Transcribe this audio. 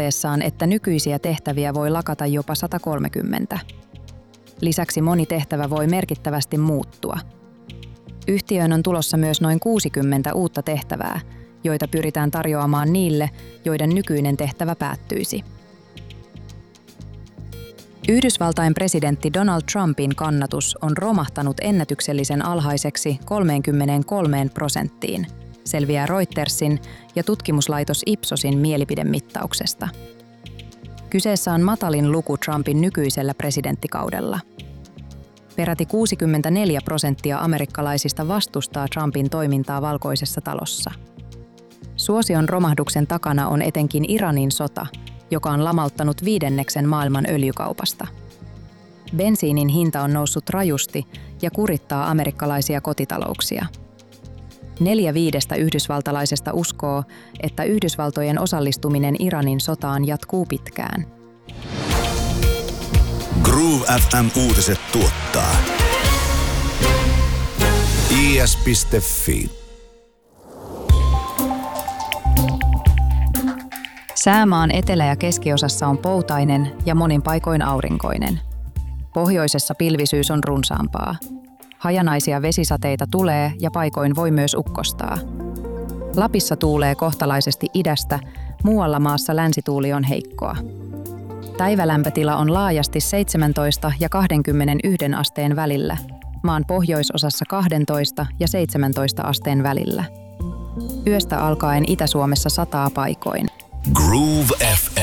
tavoitteessaan, että nykyisiä tehtäviä voi lakata jopa 130. Lisäksi moni tehtävä voi merkittävästi muuttua. Yhtiöön on tulossa myös noin 60 uutta tehtävää, joita pyritään tarjoamaan niille, joiden nykyinen tehtävä päättyisi. Yhdysvaltain presidentti Donald Trumpin kannatus on romahtanut ennätyksellisen alhaiseksi 33%, selviää Reutersin ja tutkimuslaitos Ipsosin mielipidemittauksesta. Kyseessä on matalin luku Trumpin nykyisellä presidenttikaudella. Peräti 64% amerikkalaisista vastustaa Trumpin toimintaa Valkoisessa talossa. Suosion romahduksen takana on etenkin Iranin sota, joka on lamauttanut 1/5 maailman öljykaupasta. Bensiinin hinta on noussut rajusti ja kurittaa amerikkalaisia kotitalouksia. 4/5 yhdysvaltalaisesta uskoo, että Yhdysvaltojen osallistuminen Iranin sotaan jatkuu pitkään. Groove FM-uutiset tuottaa is.fi. Säämaan etelä- ja keskiosassa on poutainen ja monin paikoin aurinkoinen. Pohjoisessa pilvisyys on runsaampaa. Hajanaisia vesisateita tulee ja paikoin voi myös ukkostaa. Lapissa tuulee kohtalaisesti idästä, muualla maassa länsituuli on heikkoa. Päivälämpötila on laajasti 17 ja 21 asteen välillä, maan pohjoisosassa 12 ja 17 asteen välillä. Yöstä alkaen Itä-Suomessa sataa paikoin. Groove FM.